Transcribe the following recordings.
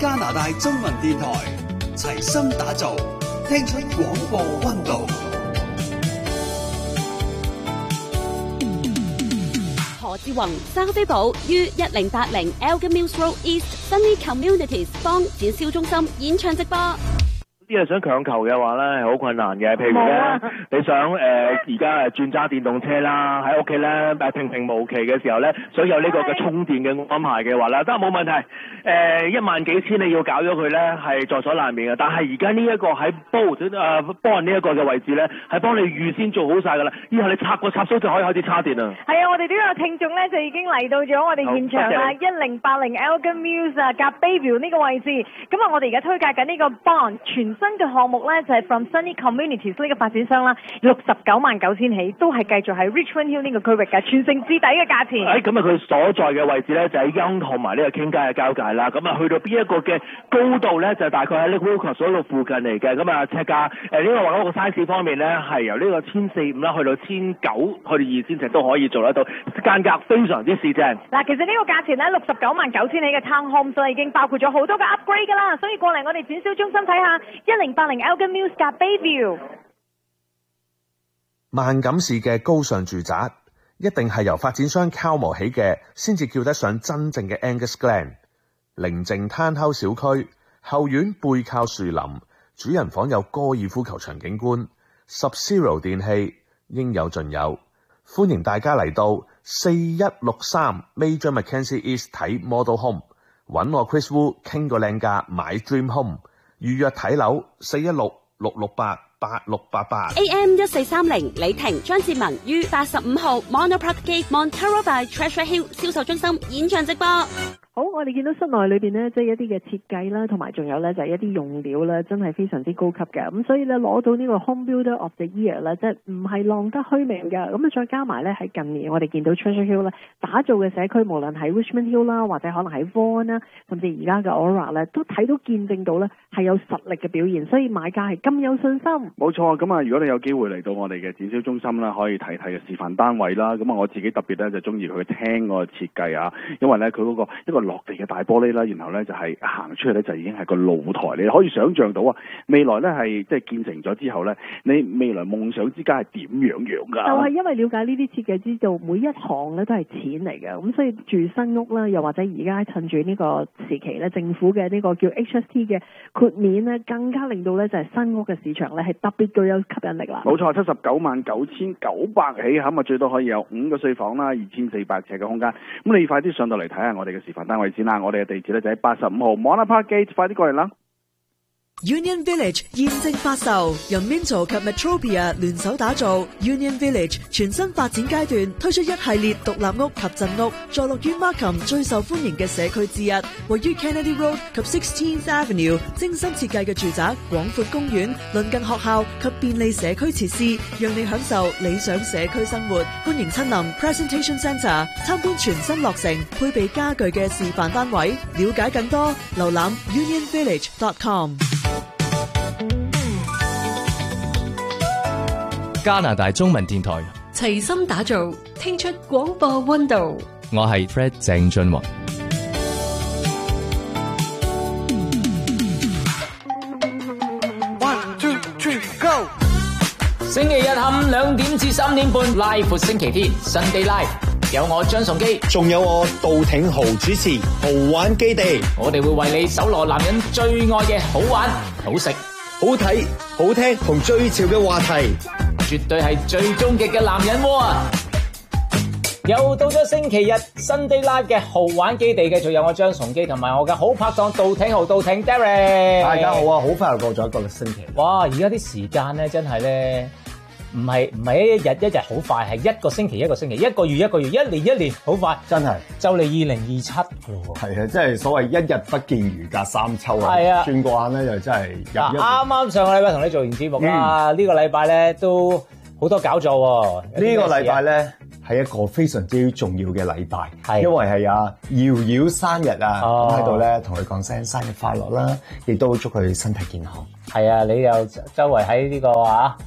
加拿大中文電台，齊心打造，聽出廣播溫度。 何志宏、沙飛寶於1080 Elgin Mills Road East Sunny Communities 幫展銷中心演唱直播。 啲人想強求嘅話咧係好困難嘅，譬如咧你想而家轉揸電動車啦，喺屋企咧平平無奇嘅時候咧，想有呢個嘅充電嘅安排嘅話咧，得冇問題。1萬幾千你要搞咗佢咧係在所難免嘅，但係而家呢一個喺幫人呢一個嘅位置咧係幫你預先做好晒㗎啦，以後你插個插蘇就可以開始叉電啦。 係啊，我哋都有聽眾咧就已經嚟到咗我哋現場啦，1080 Elgin Mills 啊，夾 Bayview 呢個位置。咁啊，我哋而家推介緊呢個 Bond 全新嘅項目咧就係 From Sunny Communities 呢個發展商啦，69,900起，都係繼續喺 Richmond Hill 呢個區域嘅全城至抵嘅價錢。 咁啊，佢所在嘅位置咧就喺 Yonge 同埋呢個 King 街嘅交界啦。咁啊，去到邊一個嘅高度咧，就大概喺呢個 Wilcox 嗰度附近嚟嘅。咁啊，尺價呢個話嗰個 size 方面咧係由呢個1,450啦，去到1,900，去到2,000尺都可以做得到，間隔非常之市正。 嗱，其實呢個價錢咧69,900起嘅 Townhome 所以已經包括咗好多嘅 upgrade 㗎啦，所以過嚟我哋展銷中心睇下1080 Elgin Mills 夾 Bayview。 萬錦市嘅高尚住宅一定係由發展商敲模起嘅，先至叫得上真正嘅 Angus Glen。寧靜攤口小區，後院背靠樹林，主人房有高爾夫球場景觀，Sub-Zero 電器應有盡有。歡迎大家嚟到4163 Major Mackenzie East 睇 Model Home， 揾我 Chris Wu 傾個靚價買 Dream Home， 預約睇樓416-668-8688。 AM 1430李婷、張志文於85號 Monopark Gate Montero by Treasure Hill 銷售中心演唱直播。 好，我哋見到室內裏邊呢，即係一啲嘅設計啦，同埋仲有咧就係一啲用料啦，真係非常之高級嘅。咁所以咧攞到呢個 Home Builder of the Year 咧，即係唔係浪得虛名嘅。咁啊再加埋咧喺近年我哋見到 Treasure Hill 咧打造嘅社區，無論喺 Richmond Hill 啦，或者可能喺 Vaughan 啦，甚至而家嘅 Aura 咧，都睇到見證到咧係有實力嘅表現，所以買家係咁有信心。 冇錯，咁啊如果你有機會嚟到我哋嘅展銷中心啦，可以睇睇嘅示範單位啦。咁啊我自己特別咧就中意佢廳個設計啊，因為咧佢嗰個一個落地嘅大玻璃啦，然後咧就係行出去咧就已經係個露台，你可以想像到啊，未來咧係即係建成咗之後咧，你未來夢想之間係點樣㗎？ 就係因為了解呢啲設計知道每一行咧都係錢嚟嘅，咁所以住新屋啦，又或者而家趁住呢個時期咧，政府嘅呢個叫 HST 嘅豁免咧，更加令到咧就係新屋嘅市場咧係特別具有吸引力啦。 冇錯，79,900起，咁啊最多可以有5個睡房啦，2,400尺嘅空間。咁你快啲上到嚟睇下我哋嘅示範單位先啦。我哋嘅地址咧就喺85號 Monopark Gate， 快啲過嚟啦！ Union Village 現正發售，由 Minto 及 Metropia 聯手打造 Union Village 全新發展階段，推出一系列獨立屋及鎮屋，坐落於 Markham 最受歡迎嘅社區之一，位於 Kennedy Road 及 16th Avenue， 精心設計嘅住宅，廣闊公園，鄰近學校及便利社區設施，讓你享受理想社區生活。歡迎親臨 Presentation Centre 參觀全新落成配備家具嘅示範單位，了解更多瀏覽 unionvillage.com。 加拿大中文電台齊心打造，聽出廣播溫度。 我係 Fred 鄭俊弘。 1, 2, 3, go！ 星期日下午2點至3點半 ，live 闊星期天 Sunday Live， 有我張崇基， 仲有我杜挺豪主持豪玩基地。 我哋會為你搜羅男人最愛嘅好玩、好食、 好睇、好聽同最潮嘅話題。 絕對係最終極嘅男人窩啊！又到咗星期日 Sunday Live 嘅豪玩基地，繼續有我張崇基同埋我嘅好拍檔杜挺豪、杜挺 Derek。 大家好啊！好快又過咗一個星期。 哇！而家啲時間咧真係咧，唔係一日好快，係一個星期一個星期，一個月一個月，一年好快， 真係就嚟2027㗎喎。 係啊，即係所謂一日不見如隔三秋啊！ 係啊，轉個眼咧就真係啱上個禮拜同你做完節目啦，呢個禮拜咧都好多搞作喎。 呢個禮拜咧係一個非常之重要嘅禮拜，因為係阿瑤瑤生日啊，喺度咧同佢講聲生日快樂啦，亦都祝佢身體健康。 係啊，你又周圍喺呢個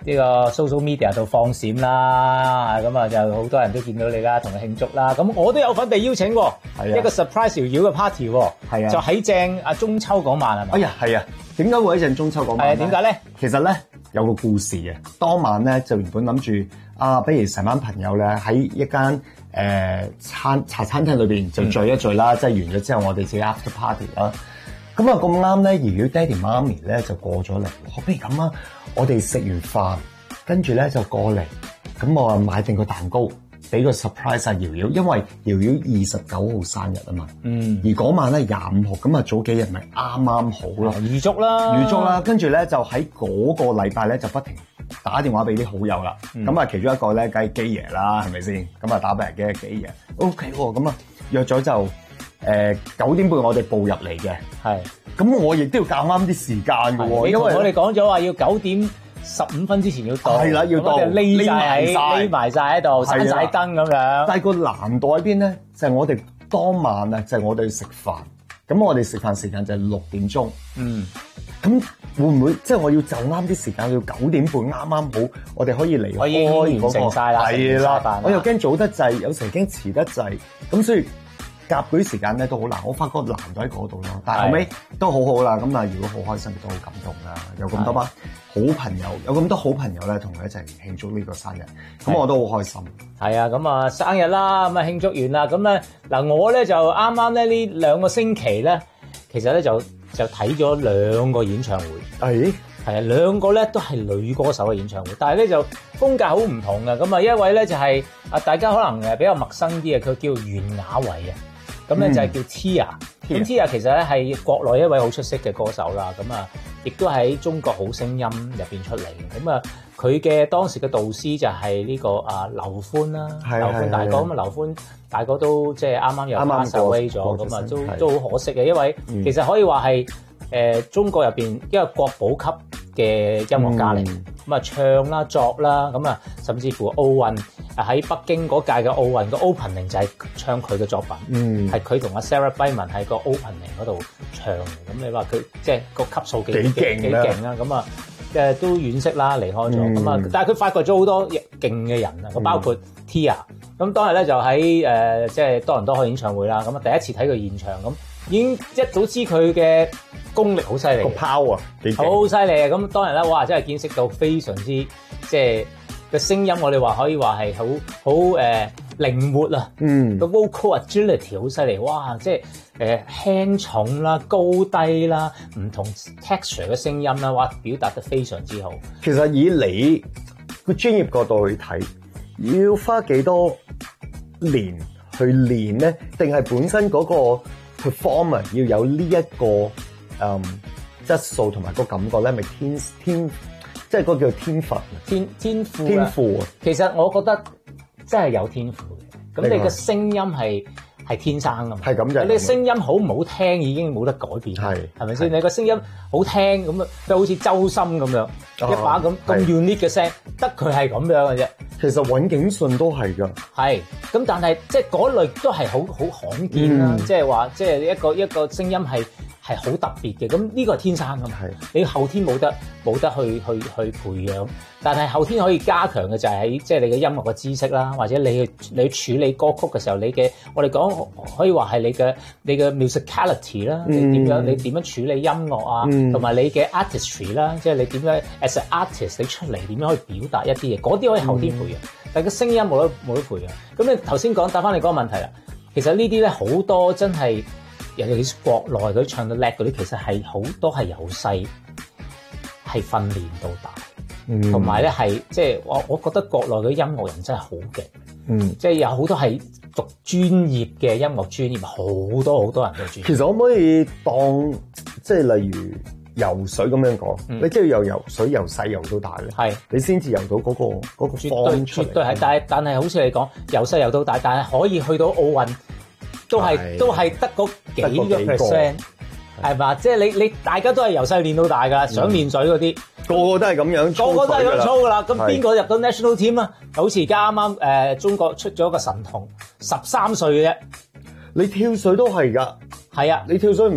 呢個 social media 度放閃啦，咁啊就好多人都見到你啦，同你慶祝啦。咁我都有份被邀請喎，一個 surprise 搖搖嘅 party 喎， 係啊， 就喺正阿中秋嗰晚係咪？ 哎呀，係啊，點解會喺正中秋嗰晚？ 係啊，點解咧？ 其實咧有個故事嘅，當晚咧就原本諗住不如成班朋友咧喺一間茶餐廳裏邊就聚一聚啦，即係完咗之後我哋自己 after party 啦。咁啊咁啱咧，瑤瑤爹哋媽咪咧就過咗嚟，不如咁啊，我哋食完飯，跟住咧就過嚟，咁我啊買定個蛋糕，俾個 surprise 啊瑤瑤，因為瑤瑤29號生日啊嘛，而嗰晚咧25號，咁啊早幾日咪啱啱好咯， 預祝啦， 跟住咧就喺嗰個禮拜咧就不停打電話俾啲好友啦，咁啊其中一個咧梗係基爺啦，係咪先？咁啊打俾人嘅基爺 ，OK 喎，咁啊約咗就。9點半我哋步入嚟嘅， 係， 咁我亦都要夾啱啲時間嘅喎，因為我哋講咗話要9點15分之前要到， 係啦，要到， 匿埋晒喺度，閂晒燈咁樣。 但係個難度喺邊咧？就係我哋當晚啊，就係我哋食飯，咁我哋食飯時間就係6點鐘，咁會唔會即係我要就啱啲時間，要9點半啱啱好，我哋可以離開完成晒啦， 係啦，我又驚早得滯，有時驚遲得滯，咁所以。夾嗰啲時間咧都好難，我發覺難度喺嗰度咯。但係後尾都好好啦，咁啊如果好開心都好感動啦，有咁多班好朋友，有咁多好朋友咧同佢一齊慶祝呢個生日，咁我都好開心。 係啊，咁啊生日啦，咁啊慶祝完啦，咁咧嗱我咧就啱啱咧呢2個星期咧，其實咧就睇咗2個演唱會。 係啊，2個咧都係女歌手嘅演唱會，但係咧就風格好唔同嘅。咁啊一位咧就係大家可能比較陌生啲嘅，佢叫袁雅維啊。咁咧就係叫 Tia，咁 Tia 其實咧係國內一位好出色嘅歌手啦，咁啊亦都喺中國好聲音入邊出嚟，咁啊佢嘅當時嘅導師就係呢個劉歡啦，劉歡大哥，咁啊劉歡大哥都即係啱啱又 pass away 咗，咁啊都好可惜嘅，因為其實可以話係中國入邊一個國寶級嘅音樂家嚟，咁啊唱啦作啦，咁啊甚至乎奧運喺北京嗰屆嘅奧運嘅 opening 就係唱佢嘅作品，係佢同阿 Sarah Brightman 喺個 opening 嗰度唱嘅，咁你話佢即係個級數幾勁啊，咁啊都惋惜啦離開咗，咁啊但係佢發掘咗好多勁嘅人啊，包括 Tia，咁當日咧就喺即係多倫多開演唱會啦，咁啊第一次睇佢現場咁。已經一早知佢嘅功力好犀利， 個 power 好犀利啊！咁當然啦，哇，真係見識到非常之即係個聲音，我哋話可以話係好靈活啊！個 vocal agility 好犀利，哇！即係輕重啦、高低啦、唔同 texture 嘅聲音啦，哇！表達得非常之好。 其實以你個專業角度去睇，要花幾多年去練咧？定係本身嗰個performer 要有呢一個質素同埋個感覺咧，咪天即係嗰個叫天賦天賦啊！其實我覺得真係有天賦嘅。咁你嘅聲音係天生㗎嘛？係咁嘅。你嘅聲音好唔好聽已經冇得改變，係咪先？你個聲音好聽咁啊，就好似周深咁樣一把咁 unique 嘅聲，得佢係咁樣嘅啫。 其實尹景順都係㗎。係。咁但係即係嗰類都係好罕見啦，即係話即係一個聲音係好特別嘅。咁呢個係天生㗎嘛。你後天冇得去培養，但係後天可以加強嘅就係喺即係你嘅音樂嘅知識啦，或者你處理歌曲嘅時候，我哋講可以話係你嘅 musicality 啦，你點樣處理音樂啊，同埋你嘅 artistry 啦，即係你點樣 as an artist 你出嚟點樣可以表達一啲嘢，嗰啲可以後天培養，但係個聲音冇得培養。咁你頭先講答翻你嗰個問題啦，其實呢啲咧好多真係尤其是國內嗰啲唱得叻嗰啲，其實係好多係由細係訓練到大，同埋咧係即係我覺得國內嗰啲音樂人真係好勁，即係有好多係讀專業嘅音樂專業，好多人都專業。其實可唔可以當即係例如游水咁樣講，你即係游水由細游到大咧，係你先至游到嗰個方出嚟。絕對係，但係好似你講由細游到大，但係可以去到奧運都係得嗰幾個 percent。係嘛？即係你大家都係由細練到大㗎，想練水嗰啲，個個都係咁樣操，個個都係咁操㗎啦。咁邊個入到 national team 啊？好似而家啱啱中國出咗一個神童，13歲嘅啫。你跳水都係㗎，係啊！你跳水唔係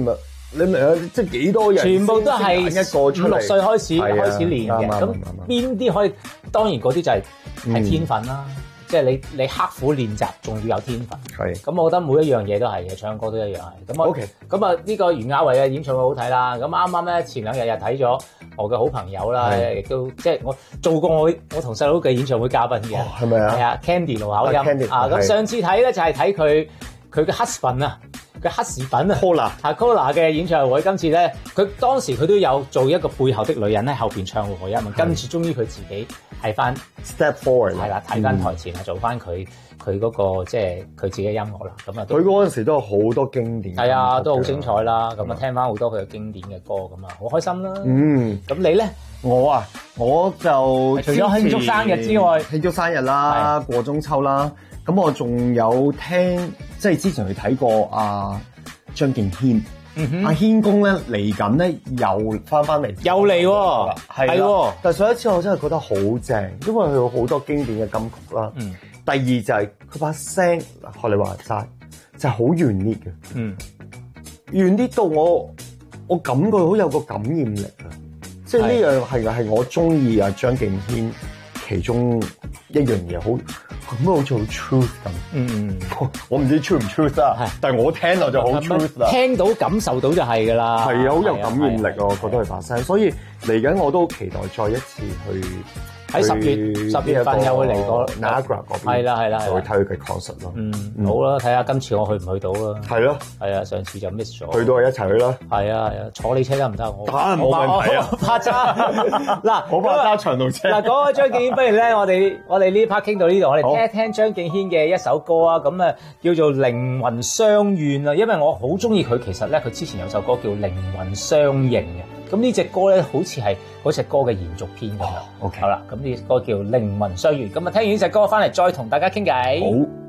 你明啊？即係幾多人？ 全部都係一個出嚟 6歲開始練嘅。咁邊啲可以？當然嗰啲就係天分啦。即係你刻苦練習，仲要有天分。係。咁我覺得每一樣嘢都係嘅，唱歌都一樣係。咁 OK。 咁啊，呢個袁婭維嘅演唱會好睇啦。咁啱啱咧前2日睇咗我嘅好朋友啦，亦都即係我做過我同細佬嘅演唱會嘉賓嘅。 係咪啊？ 係啊 ，Candy 盧巧音啊。咁上次睇咧就係睇佢嘅 husband 啊。嘅黑士品啊 ，Cola 嘅演唱會，今次咧，佢當時佢都有做一個背後的女人喺後邊唱和音，跟住終於佢自己係翻 step forward， 係啦，睇翻台前啊，做翻佢嗰個即係佢自己嘅音樂啦。咁啊， 佢嗰陣時都有好多經典， 係啊，都好精彩啦。咁啊，聽翻好多佢嘅經典嘅歌，咁啊，好開心啦。咁你咧？ 我就除咗慶祝生日之外， 慶祝生日啦，過中秋啦。咁我仲有聽，即係之前去睇過阿張敬軒，阿軒公咧嚟緊咧又翻嚟， 又嚟喎， 係喎。但係上一次我真係覺得好正，因為佢有好多經典嘅金曲啦。第二就係佢把聲，學你話齋就係好圓啲嘅，圓啲到我感覺好有個感染力啊！即係呢樣係我中意啊張敬軒其中一樣嘢好。咁好似好 truth 咁，我唔知 true 唔 truth 啊，但係我聽到就好 truth 啦， 聽到感受到就係㗎啦， 係啊，好有感染力啊，我覺得佢把聲，所以嚟緊我都期待再一次去喺10月份又會嚟過 Niagara 嗰邊， 係啦， 就會睇佢嘅 concert 咯。 好啦，睇下今次我去唔去到啦。 係咯， 係啊，上次就 miss 咗。 去到係一齊去啦。 係啊，坐你車得唔得？我冇問題啊， 怕揸。嗱， 好怕揸長途車。 嗱，講開張敬軒，不如咧，我哋呢 part 傾到呢度，我哋聽一聽張敬軒嘅一首歌啊，咁啊叫做《靈魂相願》啊，因為我好中意佢，其實咧佢之前有首歌叫《靈魂相認》嘅。咁呢隻歌咧，好似係嗰隻歌嘅延續篇咁樣。 OK， 好啦，咁呢隻歌叫《靈魂相願》。咁啊，聽完呢隻歌翻嚟，再同大家傾偈。 好。